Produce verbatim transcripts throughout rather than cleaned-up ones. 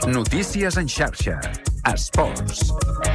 Notícies en xarxa. Esports.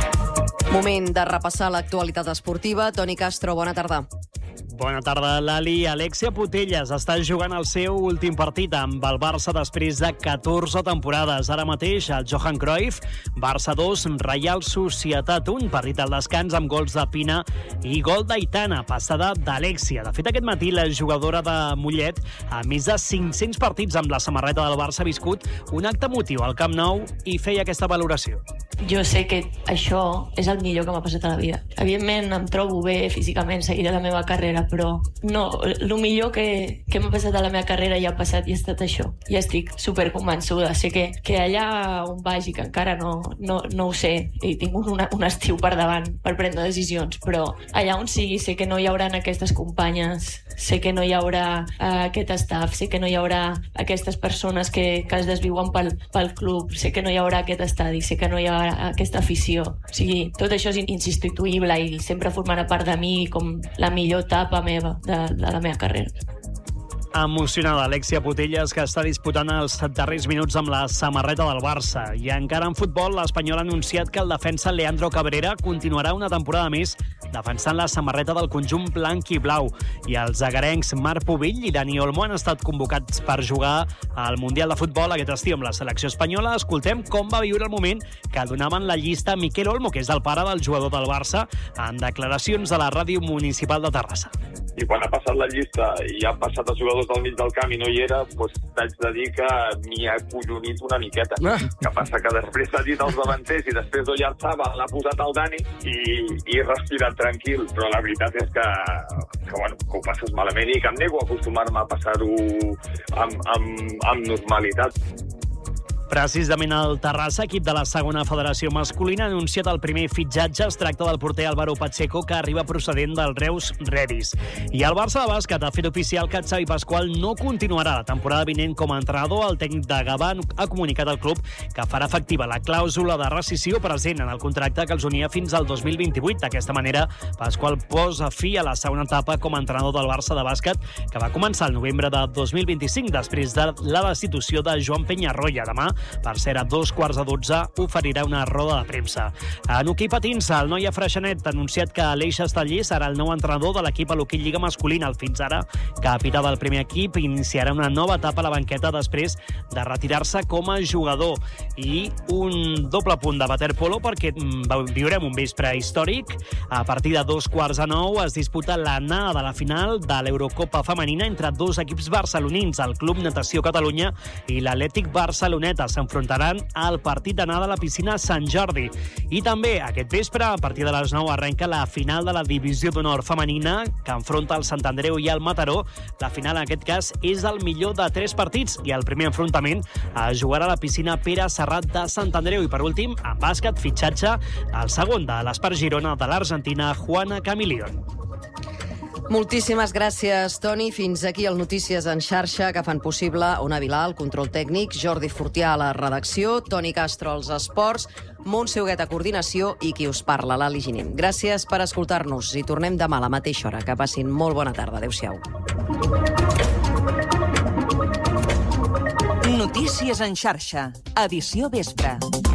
Moment de repassar l'actualitat esportiva. Toni Castro, bona tarda. Bona tarda, Lali. Alexia Putellas està jugant el seu últim partit amb el Barça després de catorze temporades. Ara mateix, el Johan Cruyff, Barça dos, Reial Societat un, partit al descans amb gols de Pina i gol d'Aitana, passada d'Alexia. De fet, aquest matí la jugadora de Mollet, a més de cinc-cents partits amb la samarreta del Barça, ha viscut un acte emotiu al Camp Nou i feia aquesta valoració. Jo sé que això és el millor que m'ha passat a la vida. Evidentment em trobo bé físicament, seguiré la meva carrera, però no, el millor que, que m'ha passat a la meva carrera ja ha passat i ha estat això. Ja estic superconvençuda. Sé que, que allà on vagi, que encara no, no, no ho sé, i tinc un, un estiu per davant per prendre decisions, però allà on sigui sé que no hi haurà aquestes companyes, sé que no hi haurà uh, aquest staff, sé que no hi haurà aquestes persones que, que es desviuen pel, pel club, sé que no hi haurà aquest estadi, sé que no hi haurà aquesta afició. O sigui, tot això és insubstituïble i sempre formarà part de mi com la millor etapa meva de, de la meva carrera. Emocionada Alexia Putellas, que està disputant els darrers minuts amb la samarreta del Barça. I encara en futbol, l'Espanyol ha anunciat que el defensa Leandro Cabrera continuarà una temporada més defensant la samarreta del conjunt blanc i blau. I els agarencs Marc Pubill i Dani Olmo han estat convocats per jugar al Mundial de Futbol aquest estiu amb la selecció espanyola. Escoltem com va viure el moment que donaven la llista Miquel Olmo, que és el pare del jugador del Barça, en declaracions a la ràdio municipal de Terrassa. I quan ha passat la llista i han passat els jugadors del mig del camp i no hi era, doncs t'haig de dir que m'hi ha acollonit una miqueta. Ah. Que passa que després s'ha dit els davanters i després d'Oyarzabal l'ha posat el Dani i, i he respirat tranquil, però la veritat és que, que, bueno, que ho passes malament i que em nego a acostumar-me a passar-ho amb, amb, amb normalitat. Precisament el Terrassa, equip de la segona federació masculina, ha anunciat el primer fitxatge. Es tracta del porter Álvaro Pacheco, que arriba procedent del Reus Redis. I el Barça de bàsquet ha fet oficial que Xavi Pascual no continuarà la temporada vinent com a entrenador. El tècnic de Gavà ha comunicat al club que farà efectiva la clàusula de rescissió present en el contracte que els unia fins al dos mil vint-i-vuit. D'aquesta manera, Pascual posa fi a la segona etapa com a entrenador del Barça de bàsquet, que va començar el novembre de dos mil vint-i-cinc, després de la destitució de Joan Peñarroya. Demà, per ser a dos quarts de dotze, oferirà una roda de premsa. En hoquei patins, el Noia Freixenet ha anunciat que Aleix Esteller serà el nou entrenador de l'equip a l'hoquei lliga masculina. El fins ara capità del primer equip iniciarà una nova etapa a la banqueta després de retirar-se com a jugador. I un doble punt de waterpolo perquè viurem un vespre històric. A partir de dos quarts de nou es disputa l'anada de la final de l'Eurocopa femenina entre dos equips barcelonins, el Club Natació Catalunya i l'Atlètic Barceloneta. S'enfrontaran al partit d'anada a la piscina Sant Jordi. I també aquest vespre, a partir de les nou, arrenca la final de la Divisió d'Honor femenina, que enfronta el Sant Andreu i el Mataró. La final, en aquest cas, és el millor de tres partits i el primer enfrontament es jugarà a la piscina Pere Serrat de Sant Andreu. I per últim, en bàsquet, fitxatge el segon de l'Espart Girona de l'Argentina, Juana Camilion. Moltíssimes gràcies, Toni. Fins aquí el Notícies en xarxa, que fan possible Ona Vilà, el control tècnic, Jordi Fortià a la redacció, Toni Castro als esports, Montse Huguet a coordinació i qui us parla, Lali Ginin. Gràcies per escoltar-nos i tornem demà a la mateixa hora. Que passin molt bona tarda. Adéu-siau. Notícies en xarxa, edició vespre.